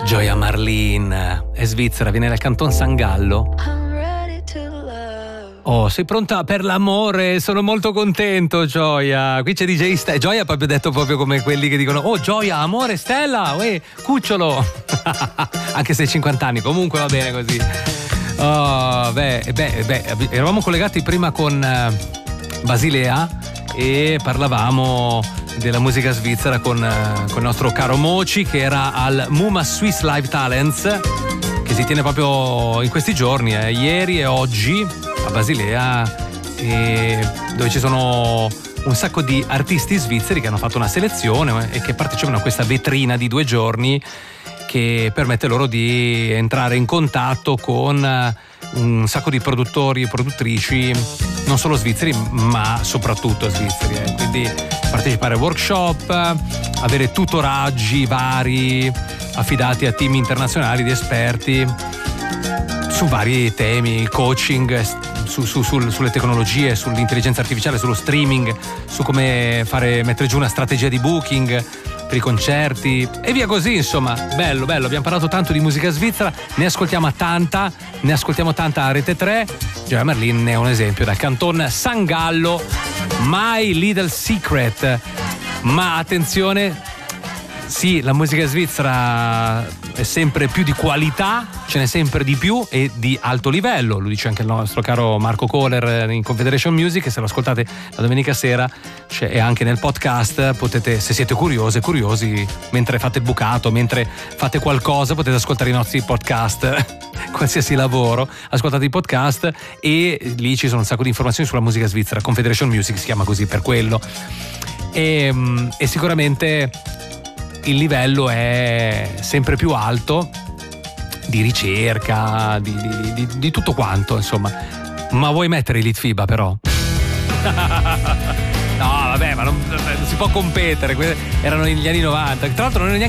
Gioia Marlin è svizzera, viene dal canton San Gallo. Oh, sei pronta per l'amore? Sono molto contento, Gioia. Qui c'è DJ Stella. Gioia ha proprio detto proprio come quelli che dicono: oh, Gioia, amore, Stella, cucciolo. Anche se hai 50 anni, comunque va bene così. Oh, eravamo collegati prima con Basilea e parlavamo della musica svizzera con il nostro caro Moci, che era al MUMA Swiss Live Talents, che si tiene proprio in questi giorni, ieri e oggi a Basilea, e dove ci sono un sacco di artisti svizzeri che hanno fatto una selezione e che partecipano a questa vetrina di 2 giorni che permette loro di entrare in contatto con un sacco di produttori e produttrici non solo svizzeri ma soprattutto svizzeri, quindi partecipare a workshop, avere tutoraggi vari affidati a team internazionali di esperti su vari temi, coaching sulle tecnologie, sull'intelligenza artificiale, sullo streaming, su come mettere giù una strategia di booking per i concerti e via così, insomma. Bello, abbiamo parlato tanto di musica svizzera, ne ascoltiamo tanta a Rete 3. Gioia Marlin è un esempio dal canton San Gallo, My Little Secret. Ma attenzione, sì, la musica svizzera è sempre più di qualità, ce n'è sempre di più e di alto livello, lo dice anche il nostro caro Marco Kohler in Confederation Music, e se lo ascoltate la domenica sera e anche nel podcast potete, se siete curiosi, mentre fate il bucato, mentre fate qualcosa, potete ascoltare i nostri podcast. Qualsiasi lavoro, ascoltate i podcast e lì ci sono un sacco di informazioni sulla musica svizzera. Confederation Music si chiama così per quello, e sicuramente il livello è sempre più alto di ricerca, di tutto quanto, insomma. Ma vuoi mettere i Litfiba però? No, vabbè, ma non si può competere, erano negli anni 90, tra l'altro non è neanche